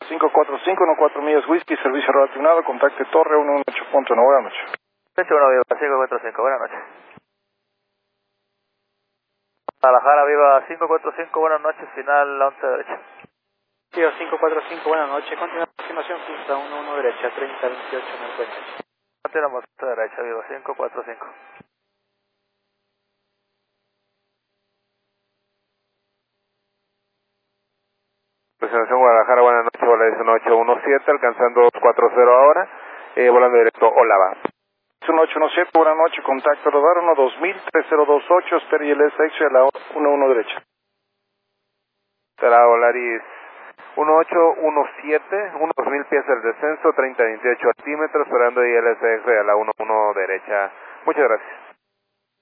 545, 14 millas whisky, servicio relacionado, contacte Torre 118.1, buenas noches. 81 Viva 545, buenas noches. Guadalajara Viva 545, buenas noches, final la 11 derecha. Viva 545, buenas noches, continúa aproximación, pista 11 derecha, 3028 en el puente. Continuamos derecha, Viva 545. Presentación Guadalajara, buenas noches, bola 1817, alcanzando 240 ahora, volando directo Olava. 1817, buenas noches, contacto radar 12000, 3028, espera y el SX a la 11 derecha. Será Volaris 1817, 2000 pies del descenso, 3028 altímetros, esperando ILSX a la 11 derecha. Muchas gracias.